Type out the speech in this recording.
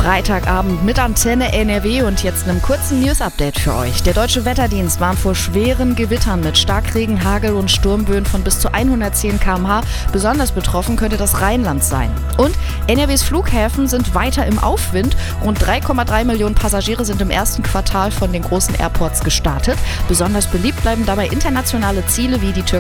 Freitagabend mit Antenne NRW und jetzt einem kurzen News-Update für euch. Der Deutsche Wetterdienst warnt vor schweren Gewittern mit Starkregen, Hagel und Sturmböen von bis zu 110 km/h. Besonders betroffen könnte das Rheinland sein. Und NRWs Flughäfen sind weiter im Aufwind. Rund 3,3 Millionen Passagiere sind im ersten Quartal von den großen Airports gestartet. Besonders beliebt bleiben dabei internationale Ziele wie die